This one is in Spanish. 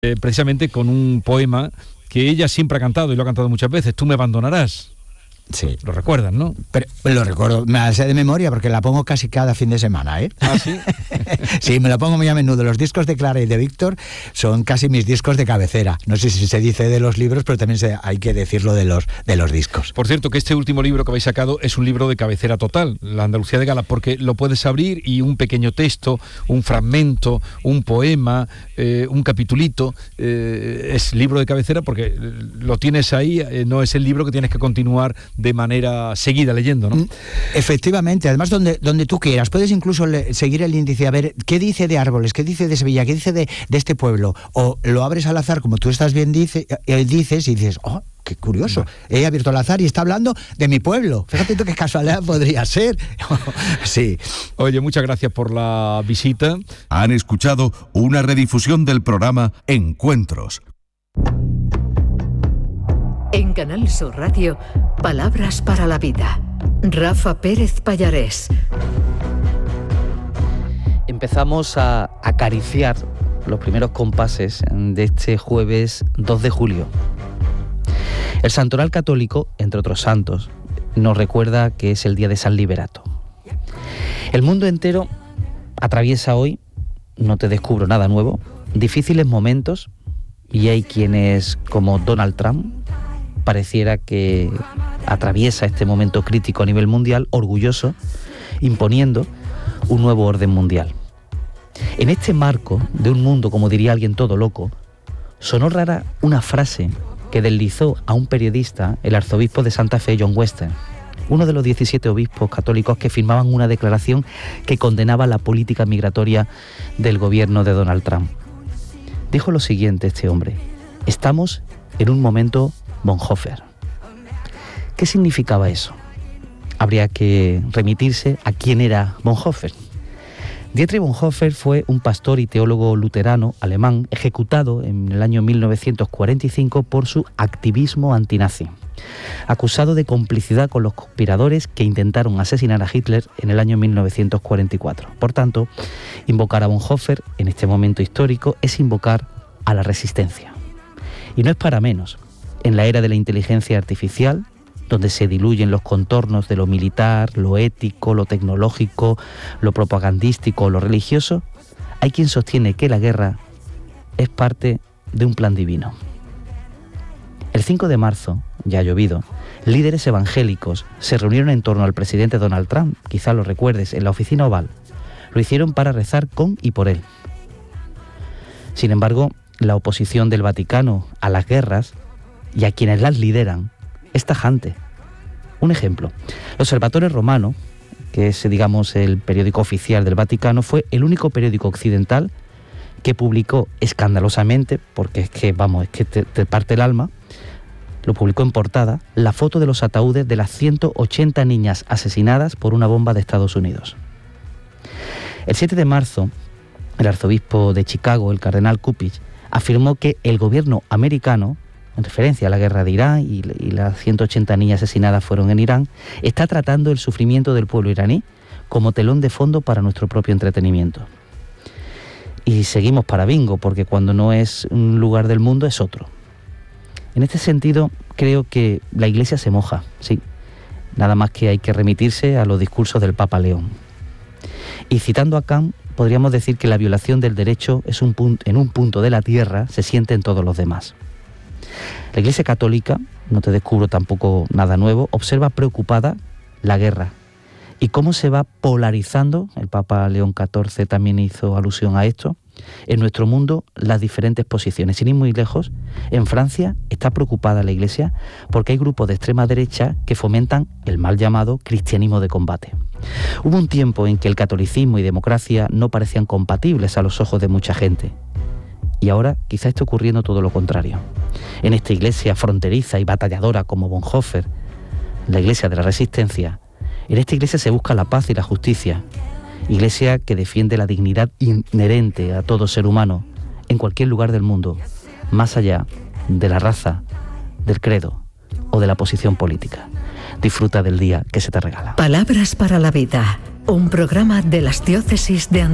precisamente con un poema que ella siempre ha cantado y lo ha cantado muchas veces, Tú me abandonarás. Sí. Lo recuerdas, ¿no? Pero lo recuerdo, me la sé de memoria porque la pongo casi cada fin de semana, ¿eh? ¿Ah, sí? Sí, me la pongo muy a menudo. Los discos de Clara y de Víctor son casi mis discos de cabecera. No sé si se dice de los libros, pero también hay que decirlo de los discos. Por cierto, que este último libro que habéis sacado es un libro de cabecera total, La Andalucía de Gala, porque lo puedes abrir y un pequeño texto, un fragmento, un poema, un capitulito, es libro de cabecera porque lo tienes ahí, no es el libro que tienes que continuar de manera seguida leyendo, ¿no? Efectivamente, además donde tú quieras, puedes incluso seguir el índice, a ver qué dice de árboles, qué dice de Sevilla, qué dice de este pueblo, o lo abres al azar como tú estás bien dices y dices, oh, qué curioso, he abierto al azar y está hablando de mi pueblo, fíjate tú qué casualidad podría ser. Sí. Oye, muchas gracias por la visita. Han escuchado una redifusión del programa Encuentros. En Canal Sur Radio, Palabras para la Vida. Rafa Pérez Pallarés. Empezamos a acariciar los primeros compases de este jueves 2 de julio. El santoral católico, entre otros santos, nos recuerda que es el día de San Liberato. El mundo entero atraviesa hoy, no te descubro nada nuevo, difíciles momentos, y hay quienes, como Donald Trump, pareciera que atraviesa este momento crítico a nivel mundial, orgulloso, imponiendo un nuevo orden mundial. En este marco de un mundo, como diría alguien todo loco, sonó rara una frase que deslizó a un periodista, el arzobispo de Santa Fe, John Western, uno de los 17 obispos católicos que firmaban una declaración que condenaba la política migratoria del gobierno de Donald Trump. Dijo lo siguiente este hombre: estamos en un momento Bonhoeffer. ¿Qué significaba eso? Habría que remitirse a quién era Bonhoeffer. Dietrich Bonhoeffer fue un pastor y teólogo luterano alemán ejecutado en el año 1945 por su activismo antinazi, acusado de complicidad con los conspiradores que intentaron asesinar a Hitler en el año 1944. Por tanto, invocar a Bonhoeffer en este momento histórico es invocar a la resistencia. Y no es para menos. En la era de la inteligencia artificial, donde se diluyen los contornos de lo militar, lo ético, lo tecnológico, lo propagandístico, lo religioso, hay quien sostiene que la guerra es parte de un plan divino. El 5 de marzo, ya ha llovido, líderes evangélicos se reunieron en torno al presidente Donald Trump, quizá lo recuerdes, en la oficina Oval. Lo hicieron para rezar con y por él. Sin embargo, la oposición del Vaticano a las guerras y a quienes las lideran es tajante. Un ejemplo: el Observatore Romano, que es, digamos, el periódico oficial del Vaticano, fue el único periódico occidental que publicó escandalosamente, porque es que te parte el alma, lo publicó en portada, la foto de los ataúdes de las 180 niñas asesinadas por una bomba de Estados Unidos. El 7 de marzo, el arzobispo de Chicago, el cardenal Cupich, afirmó que el gobierno americano, en referencia a la guerra de Irán y las 180 niñas asesinadas fueron en Irán, está tratando el sufrimiento del pueblo iraní como telón de fondo para nuestro propio entretenimiento. Y seguimos para bingo, porque cuando no es un lugar del mundo es otro. En este sentido, creo que la Iglesia se moja, sí. Nada más que hay que remitirse a los discursos del Papa León. Y citando a Kant, podríamos decir que la violación del derecho es en un punto de la tierra se siente en todos los demás. La Iglesia Católica, no te descubro tampoco nada nuevo, observa preocupada la guerra y cómo se va polarizando, el Papa León XIV también hizo alusión a esto, en nuestro mundo las diferentes posiciones. Sin ir muy lejos, en Francia está preocupada la Iglesia porque hay grupos de extrema derecha que fomentan el mal llamado cristianismo de combate. Hubo un tiempo en que el catolicismo y democracia no parecían compatibles a los ojos de mucha gente. Y ahora quizá esté ocurriendo todo lo contrario. En esta iglesia fronteriza y batalladora como Bonhoeffer, la iglesia de la resistencia, en esta iglesia se busca la paz y la justicia. Iglesia que defiende la dignidad inherente a todo ser humano, en cualquier lugar del mundo, más allá de la raza, del credo o de la posición política. Disfruta del día que se te regala. Palabras para la Vida, un programa de las diócesis de Andalucía.